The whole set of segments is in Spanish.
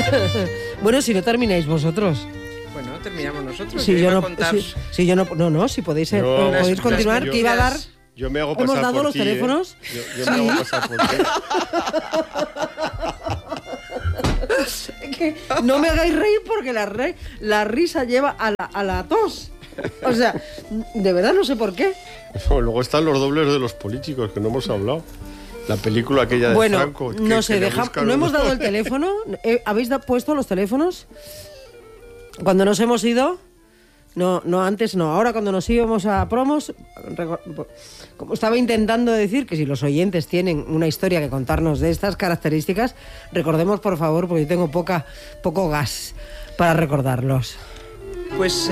Bueno, si no termináis vosotros. Bueno, terminamos nosotros. Si yo no, contar... si yo no, si podéis, podéis continuar, que iba a dar... Yo me hago pasar ¿Hemos dado por los ti, teléfonos? Yo me hago pasar por ti. Que no me hagáis reír porque la risa lleva a la tos. O sea, de verdad no sé por qué. Luego están los dobles de los políticos, que no hemos hablado. La película aquella de Franco. Bueno, no sé, no hemos dado el teléfono. ¿Habéis puesto los teléfonos? Cuando nos hemos ido... No, antes no. Ahora cuando nos íbamos a promos, como estaba intentando decir que si los oyentes tienen una historia que contarnos de estas características, recordemos por favor, porque yo tengo poco gas para recordarlos. Pues...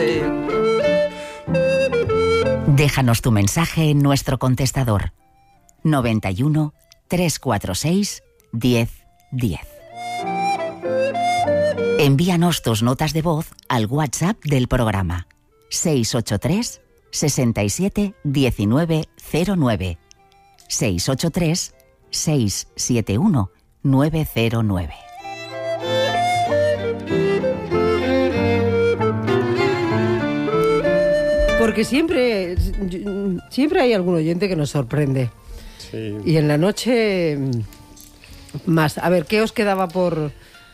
Déjanos tu mensaje en nuestro contestador 91 346 1010. Envíanos tus notas de voz al WhatsApp del programa 683 67 19 09 683 671 909. Porque siempre hay algún oyente que nos sorprende. Sí. Y en la noche más. A ver, ¿qué os quedaba por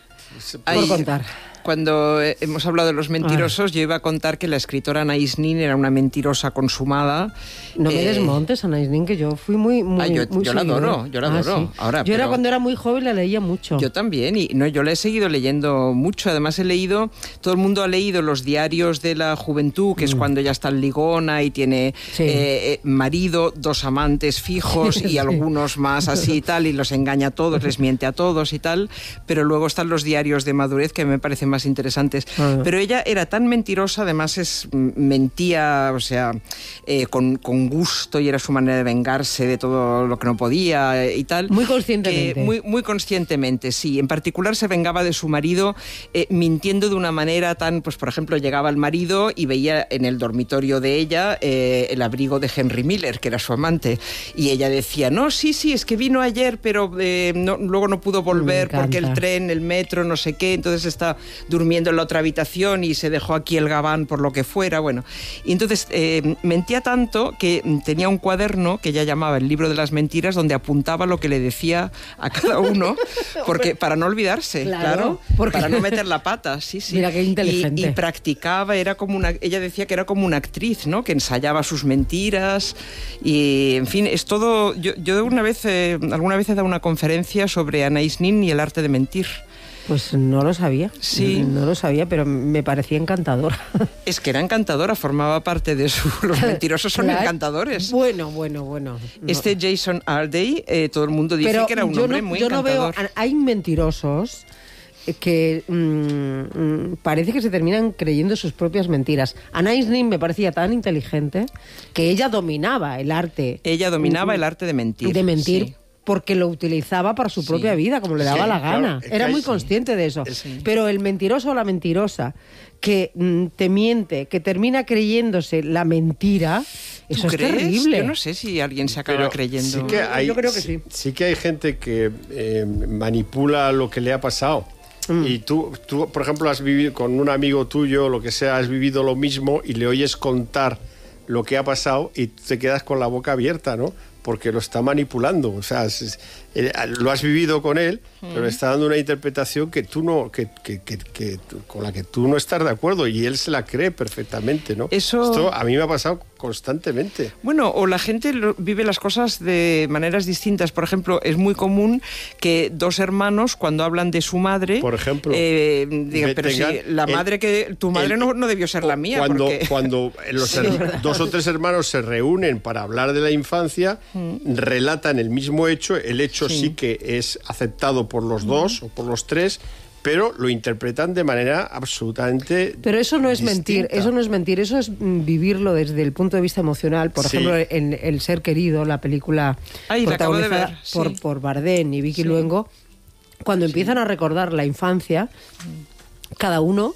contar? Cuando hemos hablado de los mentirosos, yo iba a contar que la escritora Anaïs Nin era una mentirosa consumada. No me desmontes, Anaïs Nin, que yo fui muy yo la adoro, yo la adoro. Sí. Ahora, yo era cuando era muy joven, la leía mucho. Yo también, y no, yo la he seguido leyendo mucho. Además todo el mundo ha leído los diarios de la juventud, que es cuando ya está ligona y tiene marido, 2 amantes fijos y algunos más así y tal, y los engaña a todos, les miente a todos y tal. Pero luego están los diarios de madurez, que me parecen más interesantes. Pero ella era tan mentirosa, además mentía, o sea, con gusto, y era su manera de vengarse de todo lo que no podía y tal. Muy conscientemente. Muy conscientemente, sí. En particular se vengaba de su marido mintiendo de una manera tan, pues por ejemplo, llegaba el marido y veía en el dormitorio de ella el abrigo de Henry Miller, que era su amante, y ella decía, no, sí, es que vino ayer, pero luego no pudo volver porque el tren, el metro, no sé qué, entonces está durmiendo en la otra habitación y se dejó aquí el gabán por lo que fuera, bueno. Y entonces mentía tanto que tenía un cuaderno que ella llamaba el libro de las mentiras, donde apuntaba lo que le decía a cada uno, porque para no olvidarse, claro, para no meter la pata, sí. Mira qué inteligente. Y practicaba, ella decía que era como una actriz, ¿no? Que ensayaba sus mentiras y, en fin, es todo... Yo alguna vez he dado una conferencia sobre Anaïs Nin y el arte de mentir. Pues no lo sabía. Sí. No lo sabía, pero me parecía encantadora. Es que era encantadora, formaba parte de su... Los mentirosos son encantadores. Bueno. Este Jason Arday, todo el mundo dice que era un hombre muy encantador. No veo... Hay mentirosos que parece que se terminan creyendo sus propias mentiras. Anaïs Nin me parecía tan inteligente que ella dominaba el arte. Ella dominaba el arte de mentir. De mentir. Sí. Porque lo utilizaba para su propia vida, como le daba la gana. Claro, era muy consciente de eso. Pero el mentiroso o la mentirosa que te miente, que termina creyéndose la mentira, eso es terrible. Yo no sé si alguien se acaba creyendo. Sí que hay, yo creo que sí. Sí que hay gente que manipula lo que le ha pasado. Y tú, por ejemplo, has vivido con un amigo tuyo, lo que sea, has vivido lo mismo y le oyes contar lo que ha pasado y te quedas con la boca abierta, ¿no? Porque lo está manipulando, o sea, lo has vivido con él, pero está dando una interpretación que tú no, con la que tú no estás de acuerdo, y él se la cree perfectamente, ¿no? Esto a mí me ha pasado constantemente. Bueno, o la gente vive las cosas de maneras distintas. Por ejemplo, es muy común que 2 hermanos, cuando hablan de su madre, por ejemplo, digan, pero si la madre que tu madre no debió ser la mía. Cuando los 2 o 3 hermanos se reúnen para hablar de la infancia, relatan el mismo hecho. El hecho sí que es aceptado por los 2 o por los 3, pero lo interpretan de manera absolutamente Pero eso no es distinta. mentir, eso es vivirlo desde el punto de vista emocional. Por ejemplo, en El ser querido, la película protagonizada por Bardem y Vicky Luengo, cuando empiezan a recordar la infancia, cada uno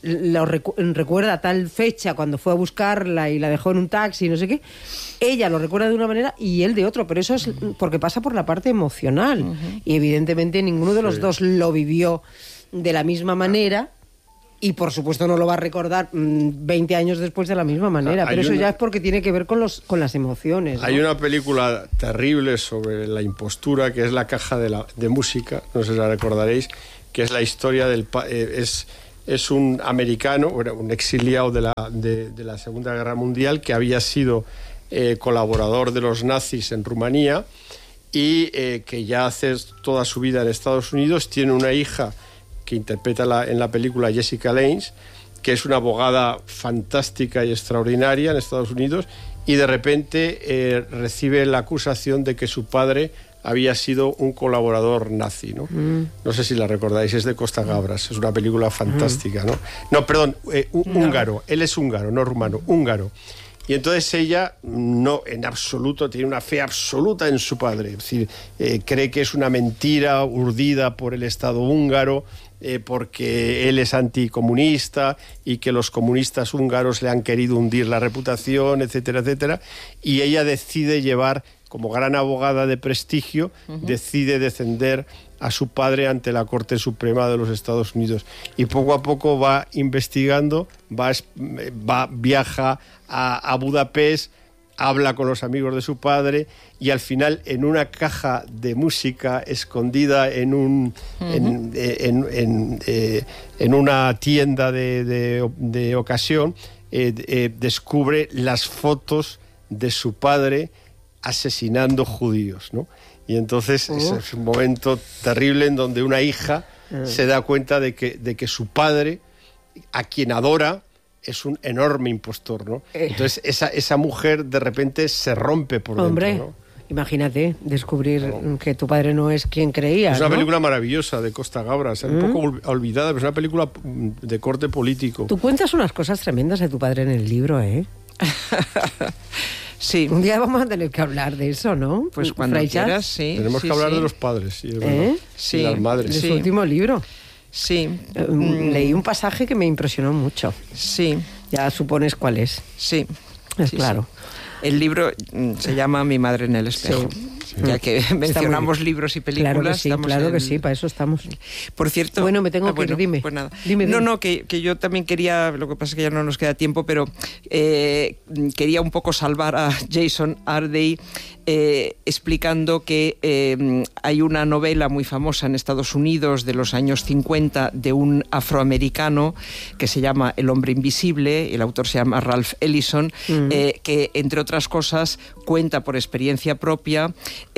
recuerda tal fecha cuando fue a buscarla y la dejó en un taxi, no sé qué. Ella lo recuerda de una manera y él de otro, pero eso es porque pasa por la parte emocional. Y evidentemente ninguno de los dos lo vivió de la misma manera. Y por supuesto no lo va a recordar 20 años después de la misma manera, pero eso ya es porque tiene que ver con las emociones, ¿no? Hay una película terrible sobre la impostura, que es La caja de música, no sé si la recordaréis, que es la historia es un americano, un exiliado de la Segunda Guerra Mundial, que había sido colaborador de los nazis en Rumanía y que ya hace toda su vida en Estados Unidos, tiene una hija que interpreta en la película Jessica Lange, que es una abogada fantástica y extraordinaria en Estados Unidos, y de repente recibe la acusación de que su padre había sido un colaborador nazi, ¿no? No sé si la recordáis, es de Costa Gavras, es una película fantástica, ¿no? No, perdón, húngaro, él es húngaro, no rumano, húngaro. Y entonces ella, no, en absoluto, tiene una fe absoluta en su padre, es decir, cree que es una mentira urdida por el Estado húngaro, porque él es anticomunista y que los comunistas húngaros le han querido hundir la reputación, etcétera, etcétera, y ella decide llevar, como gran abogada de prestigio, decide defender a su padre ante la Corte Suprema de los Estados Unidos, y poco a poco va investigando, viaja a Budapest, habla con los amigos de su padre, y al final, en una caja de música escondida en una tienda de ocasión, descubre las fotos de su padre asesinando judíos, ¿no? Y entonces es un momento terrible en donde una hija se da cuenta de que su padre, a quien adora, es un enorme impostor, ¿no? Entonces esa mujer de repente se rompe por dentro, ¿no? Imagínate descubrir que tu padre no es quien creía. Es una película maravillosa de Costa Gavras, un poco olvidada, pero es una película de corte político. Tú cuentas unas cosas tremendas de tu padre en el libro, ¿eh? Sí. Un día vamos a tener que hablar de eso, ¿no? Pues cuando quieras, sí. Tenemos que hablar de los padres, sí, sí, y las madres. De su último libro. Sí. Leí un pasaje que me impresionó mucho. Sí. Ya supones cuál es. Sí. Claro. El libro se llama Mi madre en el espejo. Sí. Ya que mencionamos libros y películas. Claro que sí, para eso estamos. Por cierto... Bueno, me tengo que ir, dime. Pues nada. Dime. No, que yo también quería, lo que pasa es que ya no nos queda tiempo, pero quería un poco salvar a Jason Ardey explicando que hay una novela muy famosa en Estados Unidos de los años 50 de un afroamericano que se llama El hombre invisible, el autor se llama Ralph Ellison, que entre otras cosas cuenta por experiencia propia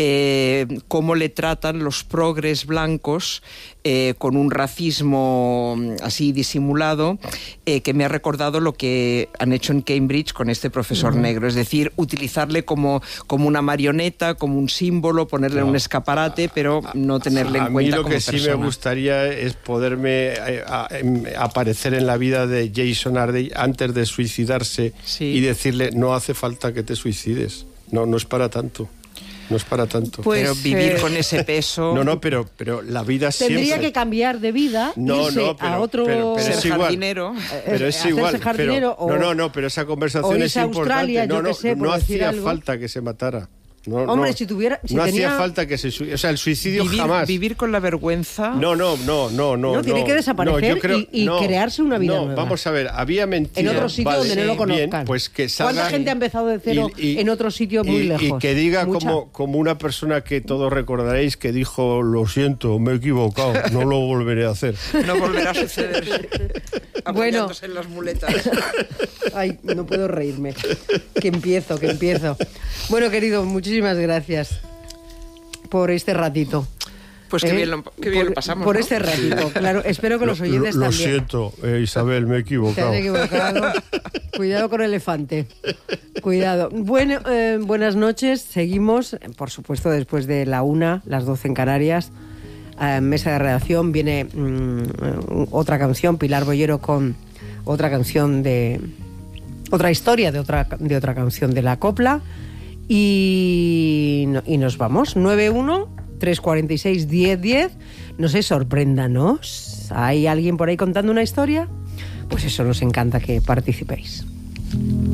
cómo le tratan los progres blancos con un racismo así disimulado, que me ha recordado lo que han hecho en Cambridge con este profesor negro, es decir, utilizarle como una marioneta, como un símbolo, ponerle un escaparate, pero no tenerle en cuenta como persona. A mí lo que sí me gustaría es poderme aparecer en la vida de Jason Ardey antes de suicidarse y decirle, no hace falta que te suicides, no es para tanto. No es para tanto. Pues, pero vivir con ese peso... No, pero la vida tendría siempre... que cambiar de vida, a otro... Pero ser jardinero. Pero es igual. Jardinero, pero esa conversación es importante. No hacía falta que se matara. Hombre, si hacía falta que se suicide. O sea, el suicidio jamás. Vivir con la vergüenza. No. Tiene que desaparecer y crearse una vida nueva. Vamos a ver, había mentiras. En otro sitio donde no lo conozcan. Bien, pues que salgan, ¿cuánta gente ha empezado de cero en otro sitio muy lejos? Y que diga como una persona que todos recordaréis que dijo, lo siento, me he equivocado, no lo volveré a hacer. No volverá a suceder. Apoyándose en las muletas. Ay, no puedo reírme. Que empiezo. Bueno, querido, muchísimas gracias por este ratito. Pues qué bien lo pasamos. Por este ratito, claro. Espero que los oyentes también. Lo siento, Isabel, me he equivocado. Te has equivocado. Cuidado con el elefante. Cuidado. Bueno, buenas noches. Seguimos, por supuesto, después de la 1, las 12 en Canarias. Mesa de redacción viene otra canción, Pilar Bollero con otra canción otra historia de otra canción de la copla y nos vamos 91-346-1010. No sé, sorpréndanos. ¿Hay alguien por ahí contando una historia? Pues eso, nos encanta que participéis.